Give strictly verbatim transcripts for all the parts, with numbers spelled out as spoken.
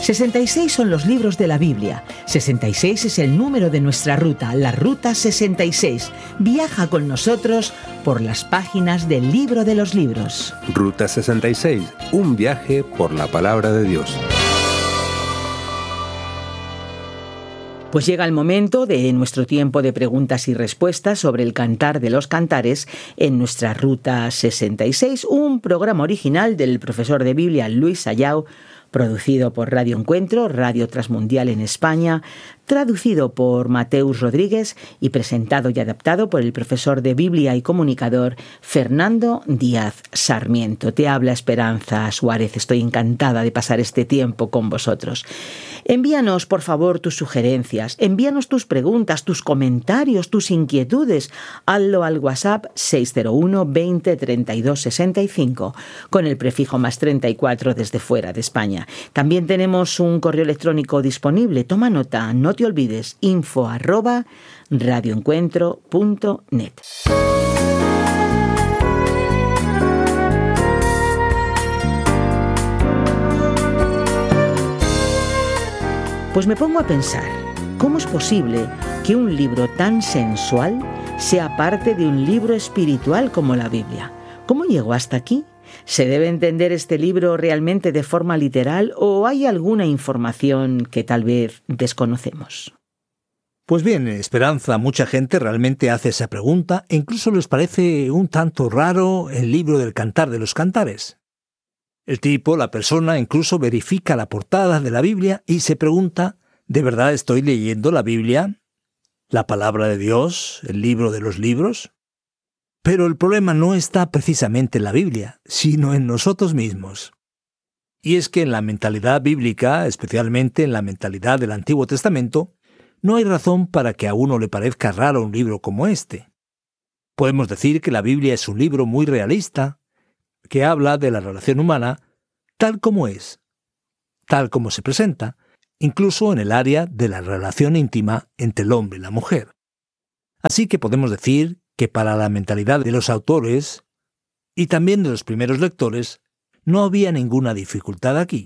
sesenta y seis son los libros de la Biblia. sesenta y seis es el número de nuestra ruta, la Ruta sesenta y seis. Viaja con nosotros por las páginas del Libro de los Libros. Ruta sesenta y seis, un viaje por la palabra de Dios. Pues llega el momento de nuestro tiempo de preguntas y respuestas sobre el Cantar de los Cantares en nuestra Ruta sesenta y seis, un programa original del profesor de Biblia Luis Sayao, producido por Radio Encuentro, Radio Transmundial en España, traducido por Mateus Rodríguez y presentado y adaptado por el profesor de Biblia y comunicador Fernando Díaz Sarmiento. Te habla Esperanza Suárez, estoy encantada de pasar este tiempo con vosotros. Envíanos, por favor, tus sugerencias, envíanos tus preguntas, tus comentarios, tus inquietudes. Hazlo al WhatsApp seis cero uno veinte treinta y dos sesenta y cinco, con el prefijo más treinta y cuatro desde fuera de España. También tenemos un correo electrónico disponible. Toma nota, no te olvides, info arroba radioencuentro punto net. Pues me pongo a pensar, ¿cómo es posible que un libro tan sensual sea parte de un libro espiritual como la Biblia? ¿Cómo llegó hasta aquí? ¿Se debe entender este libro realmente de forma literal o hay alguna información que tal vez desconocemos? Pues bien, Esperanza, mucha gente realmente hace esa pregunta e incluso les parece un tanto raro el libro del Cantar de los Cantares. El tipo, la persona, incluso verifica la portada de la Biblia y se pregunta, ¿de verdad estoy leyendo la Biblia? ¿La palabra de Dios? ¿El libro de los libros? Pero el problema no está precisamente en la Biblia, sino en nosotros mismos. Y es que en la mentalidad bíblica, especialmente en la mentalidad del Antiguo Testamento, no hay razón para que a uno le parezca raro un libro como este. Podemos decir que la Biblia es un libro muy realista, que habla de la relación humana tal como es, tal como se presenta, incluso en el área de la relación íntima entre el hombre y la mujer. Así que podemos decir que para la mentalidad de los autores y también de los primeros lectores no había ninguna dificultad aquí.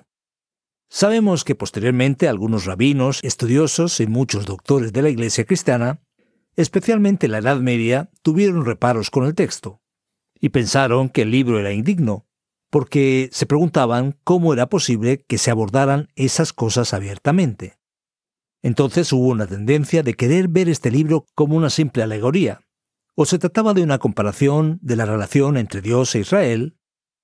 Sabemos que posteriormente algunos rabinos, estudiosos y muchos doctores de la Iglesia cristiana, especialmente en la Edad Media, tuvieron reparos con el texto y pensaron que el libro era indigno, porque se preguntaban cómo era posible que se abordaran esas cosas abiertamente. Entonces hubo una tendencia de querer ver este libro como una simple alegoría, o se trataba de una comparación de la relación entre Dios e Israel,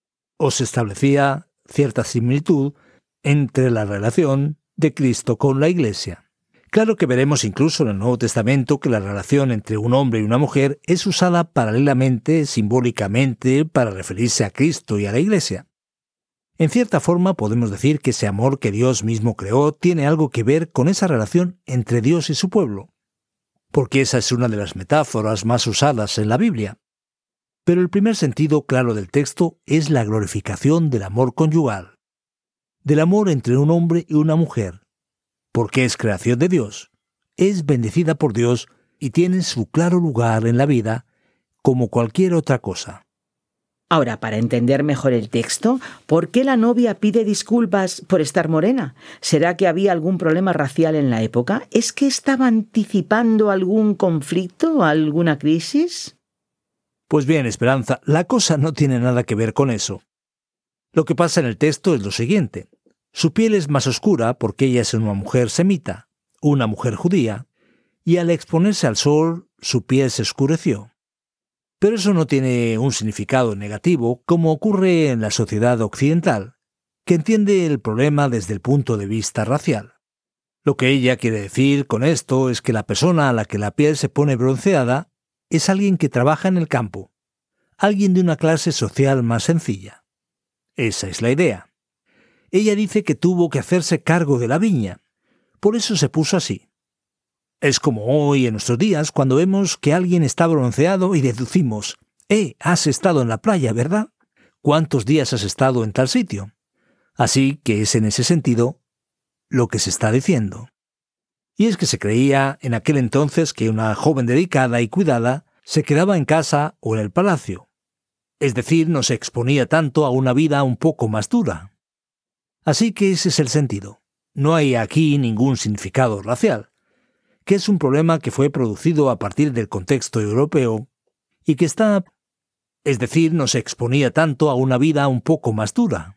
o se establecía cierta similitud entre la relación de Cristo con la Iglesia. Claro que veremos incluso en el Nuevo Testamento que la relación entre un hombre y una mujer es usada paralelamente, simbólicamente, para referirse a Cristo y a la Iglesia. En cierta forma podemos decir que ese amor que Dios mismo creó tiene algo que ver con esa relación entre Dios y su pueblo, porque esa es una de las metáforas más usadas en la Biblia. Pero el primer sentido claro del texto es la glorificación del amor conyugal, del amor entre un hombre y una mujer, porque es creación de Dios, es bendecida por Dios y tiene su claro lugar en la vida como cualquier otra cosa. Ahora, para entender mejor el texto, ¿por qué la novia pide disculpas por estar morena? ¿Será que había algún problema racial en la época? ¿Es que estaba anticipando algún conflicto o alguna crisis? Pues bien, Esperanza, la cosa no tiene nada que ver con eso. Lo que pasa en el texto es lo siguiente. Su piel es más oscura porque ella es una mujer semita, una mujer judía, y al exponerse al sol, su piel se oscureció. Pero eso no tiene un significado negativo como ocurre en la sociedad occidental, que entiende el problema desde el punto de vista racial. Lo que ella quiere decir con esto es que la persona a la que la piel se pone bronceada es alguien que trabaja en el campo, alguien de una clase social más sencilla. Esa es la idea. Ella dice que tuvo que hacerse cargo de la viña, por eso se puso así. Es como hoy en nuestros días cuando vemos que alguien está bronceado y deducimos, «Eh, has estado en la playa, ¿verdad? ¿Cuántos días has estado en tal sitio?» Así que es en ese sentido lo que se está diciendo. Y es que se creía en aquel entonces que una joven dedicada y cuidada se quedaba en casa o en el palacio. Es decir, no se exponía tanto a una vida un poco más dura. Así que ese es el sentido. no hay aquí ningún significado racial, que es un problema que fue producido a partir del contexto europeo y que está, es decir, no se exponía tanto a una vida un poco más dura.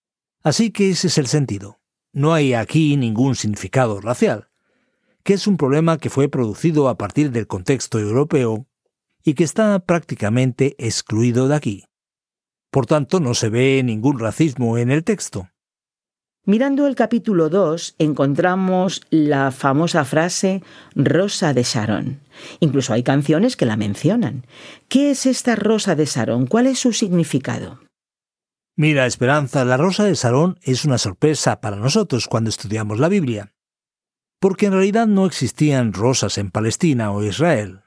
Así que ese es el sentido. No hay aquí ningún significado racial, que es un problema que fue producido a partir del contexto europeo y que está prácticamente excluido de aquí. Por tanto, no se ve ningún racismo en el texto. Mirando el capítulo dos, encontramos la famosa frase Rosa de Sharon. Incluso hay canciones que la mencionan. ¿Qué es esta Rosa de Sharon? ¿Cuál es su significado? Mira, Esperanza, la Rosa de Sharon es una sorpresa para nosotros cuando estudiamos la Biblia, porque en realidad no existían rosas en Palestina o Israel.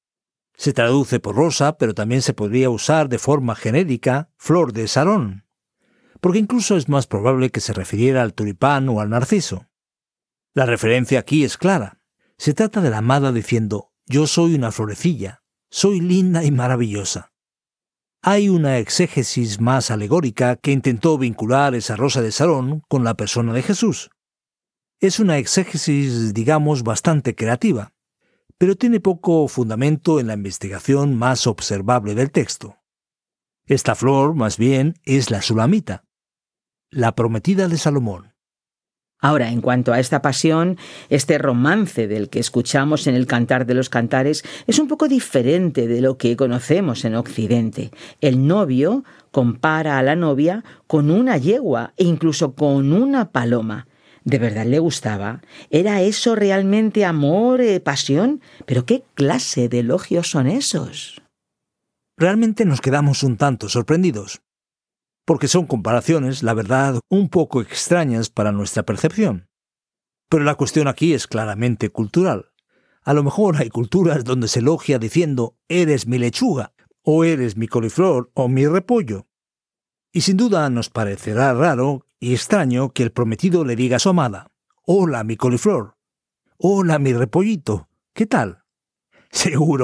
Se traduce por rosa, pero también se podría usar de forma genérica flor de Sharon, porque incluso es más probable que se refiriera al tulipán o al narciso. La referencia aquí es clara. Se trata de la amada diciendo, yo soy una florecilla, soy linda y maravillosa. Hay una exégesis más alegórica que intentó vincular esa Rosa de Sharon con la persona de Jesús. Es una exégesis, digamos, bastante creativa, pero tiene poco fundamento en la investigación más observable del texto. Esta flor, más bien, es la sulamita, la prometida de Salomón. Ahora, en cuanto a esta pasión, este romance del que escuchamos en el Cantar de los Cantares es un poco diferente de lo que conocemos en Occidente. El novio compara a la novia con una yegua e incluso con una paloma. ¿De verdad le gustaba? ¿Era eso realmente amor, eh, pasión? ¿Pero qué clase de elogios son esos? Realmente nos quedamos un tanto sorprendidos, porque son comparaciones, la verdad, un poco extrañas para nuestra percepción. Pero la cuestión aquí es claramente cultural. A lo mejor hay culturas donde se elogia diciendo, eres mi lechuga, o eres mi coliflor, o mi repollo. Y sin duda nos parecerá raro y extraño que el prometido le diga a su amada, hola mi coliflor, hola mi repollito, ¿qué tal? Seguro